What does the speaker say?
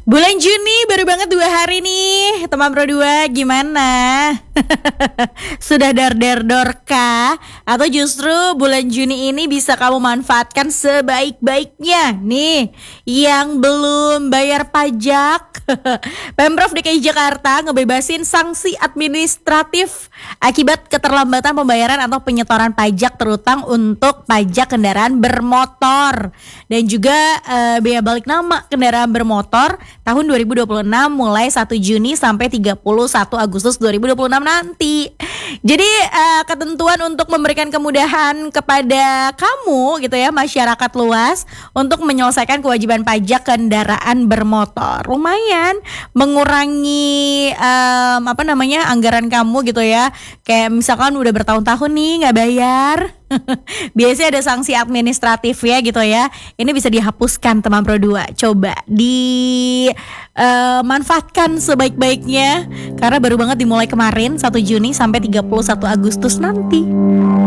Bulan Juni baru banget 2 hari nih. Teman Pro 2 gimana? Sudah dar-dar-dor kah? Atau justru bulan Juni ini bisa kamu manfaatkan sebaik-baiknya? Nih, yang belum bayar pajak, Pemprov DKI Jakarta ngebebasin sanksi administratif akibat keterlambatan pembayaran atau penyetoran pajak terutang untuk pajak kendaraan bermotor dan juga bea balik nama kendaraan bermotor tahun 2026 mulai 1 Juni sampai 31 Agustus 2026 nanti. Jadi ketentuan untuk memberikan kemudahan kepada kamu gitu ya, masyarakat luas untuk menyelesaikan kewajiban pajak kendaraan bermotor. Lumayan mengurangi anggaran kamu gitu ya. Kayak misalkan udah bertahun-tahun nih nggak bayar. Biasanya ada sanksi administratif ya gitu ya. Ini bisa dihapuskan teman Pro 2. Coba manfaatkan sebaik-baiknya karena baru banget dimulai kemarin 1 Juni sampai 31 Agustus nanti.